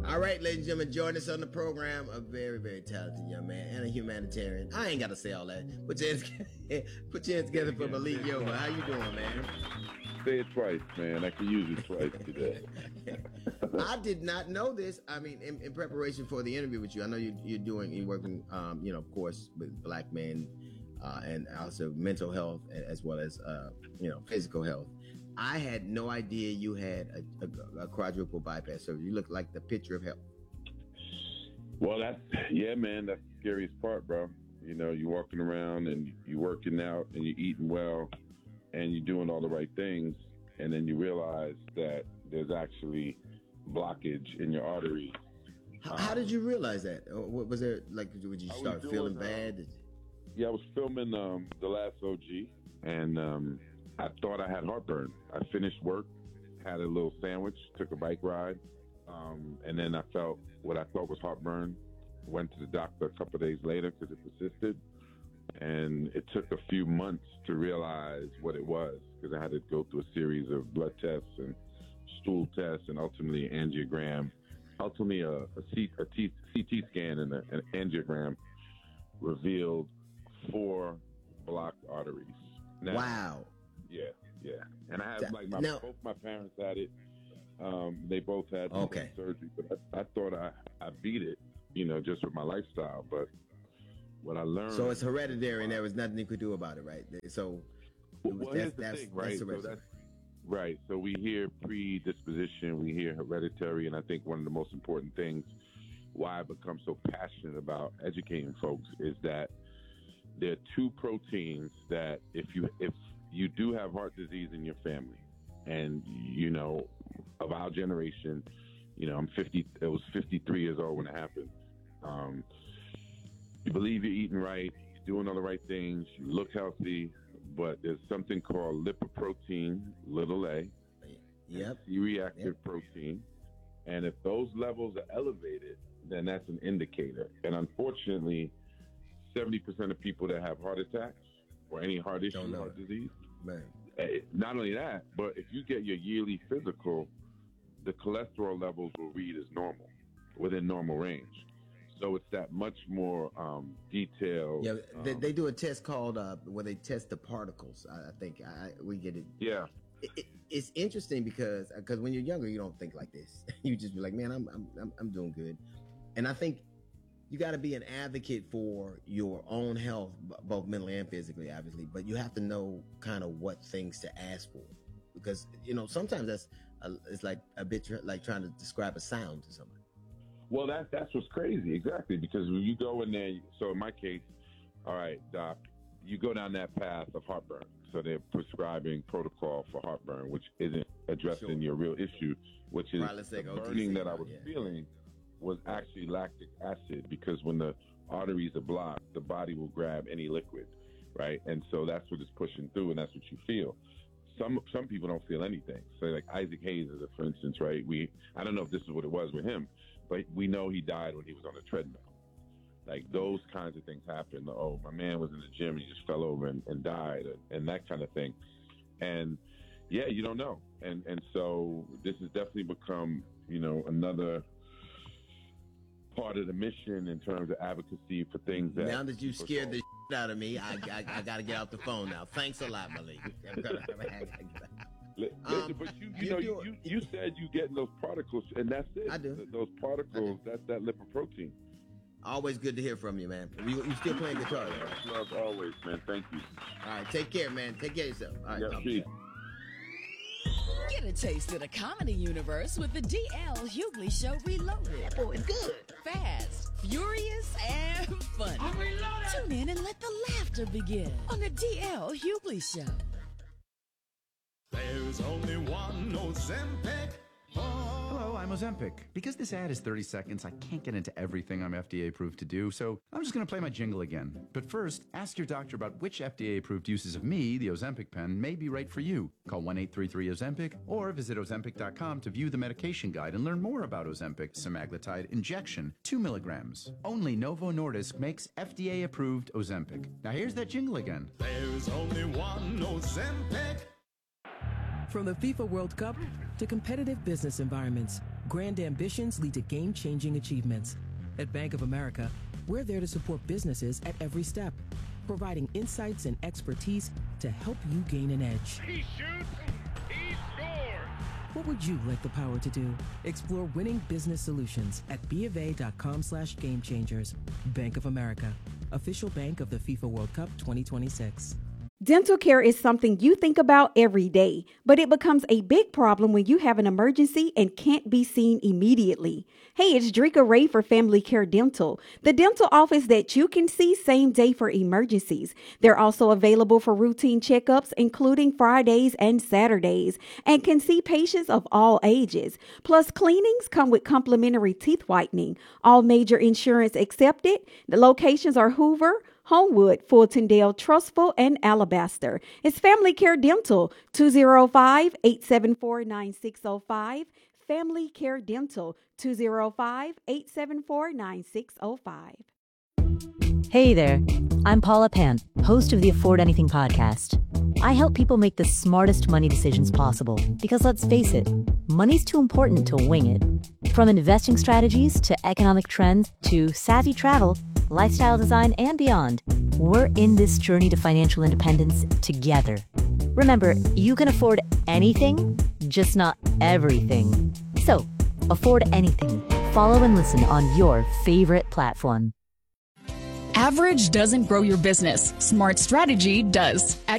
All right, ladies and gentlemen, join us on the program. A very, very talented young man and a humanitarian. I ain't got to say all that. Put your hands together for Malik Yoba. How you doing, man? Say it twice, man. I can use it twice today. I did not know this. I mean, in preparation for the interview with you, I know you're working, of course, with Black men and also mental health as well as, physical health. I had no idea you had a quadruple bypass surgery. You look like the picture of health. Well, that's the scariest part, bro. You know, you're walking around and you're working out and you're eating well and you're doing all the right things. And then you realize that there's actually blockage in your arteries. How did you realize that? What was there, like, would you start feeling bad? Yeah, I was filming The Last OG and I thought I had heartburn. I finished work, had a little sandwich, took a bike ride, and then I felt what I thought was heartburn. Went to the doctor a couple of days later because it persisted, and it took a few months to realize what it was because I had to go through a series of blood tests and stool tests and ultimately an angiogram. Ultimately, a CT scan and an angiogram revealed 4 blocked arteries. Now, wow. Yeah. And I had both my parents had it. They both had surgery, but I thought I beat it, just with my lifestyle. But what I learned. So it's hereditary, and there was nothing you could do about it, right? So that's the thing, right? Right. So we hear predisposition, we hear hereditary, and I think one of the most important things why I become so passionate about educating folks is that there are 2 proteins that if you do have heart disease in your family, and of our generation, I'm 50. It was 53 years old when it happened. You believe you're eating right, you're doing all the right things, you look healthy, but there's something called lipoprotein, little a, C-reactive protein, and if those levels are elevated, then that's an indicator. And unfortunately, 70% of people that have heart attacks or any heart issue, heart disease. Man. Not only that, but if you get your yearly physical, the cholesterol levels will read as normal, within normal range. So it's that much more detailed. Yeah, they do a test called where they test the particles. I think we get it. Yeah, it's interesting because when you're younger, you don't think like this. You just be like, man, I'm doing good, and I think you got to be an advocate for your own health, both mentally and physically, obviously. But you have to know kind of what things to ask for, because sometimes it's like a bit like trying to describe a sound to somebody. Well, that's what's crazy, exactly. Because when you go in there, so in my case, all right, doc, you go down that path of heartburn. So they're prescribing protocol for heartburn, which isn't addressing your real issue, which is the burning that I was feeling. Was actually lactic acid, because when the arteries are blocked, the body will grab any liquid, right? And so that's what it's pushing through, and that's what you feel. Some people don't feel anything. So like Isaac Hayes, for instance, right? I don't know if this is what it was with him, but we know he died when he was on a treadmill. Like those kinds of things happen. Oh, my man was in the gym, he just fell over and died, and that kind of thing. And yeah, you don't know. And so this has definitely become, another part of the mission in terms of advocacy for things that. Now that you scared the shit out of me, I got to get off the phone now. Thanks a lot, Malik. But you said you getting those particles, and that's it. I do. Those particles, that's that lipoprotein. Always good to hear from you, man. You still playing guitar, right? Love always, man. Thank you. All right, take care, man. Take care of yourself. All right, peace. Get a taste of the comedy universe with the DL Hughley Show Reloaded. That boy is good. Fast, furious, and funny. I'm reloaded. Tune in and let the laughter begin on the DL Hughley Show. There's only one Ozempic. Hello, I'm Ozempic. Because this ad is 30 seconds, I can't get into everything I'm FDA approved to do, so I'm just going to play my jingle again. But first, ask your doctor about which FDA approved uses of me, the Ozempic pen, may be right for you. Call 1-833-OZEMPIC or visit Ozempic.com to view the medication guide and learn more about Ozempic semaglutide injection, 2 milligrams. Only Novo Nordisk makes FDA approved Ozempic. Now here's that jingle again. There's only one Ozempic. From the FIFA World Cup to competitive business environments, grand ambitions lead to game-changing achievements. At Bank of America, we're there to support businesses at every step, providing insights and expertise to help you gain an edge. He shoots, he scores! What would you like the power to do? Explore winning business solutions at BofA.com/gamechangers. Bank of America, official bank of the FIFA World Cup 2026. Dental care is something you think about every day, but it becomes a big problem when you have an emergency and can't be seen immediately. Hey, it's Drika Ray for Family Care Dental, the dental office that you can see same day for emergencies. They're also available for routine checkups, including Fridays and Saturdays, and can see patients of all ages. Plus, cleanings come with complimentary teeth whitening. All major insurance accepted. The locations are Hoover, Homewood, Fultondale, Trustful, and Alabaster. It's Family Care Dental, 205-874-9605. Family Care Dental, 205-874-9605. Hey there, I'm Paula Pant, host of the Afford Anything podcast. I help people make the smartest money decisions possible because, let's face it, money's too important to wing it. From investing strategies to economic trends to savvy travel, lifestyle design, and beyond, we're in this journey to financial independence together. Remember, you can afford anything, just not everything. So, afford anything. Follow and listen on your favorite platform. Average doesn't grow your business. Smart strategy does. At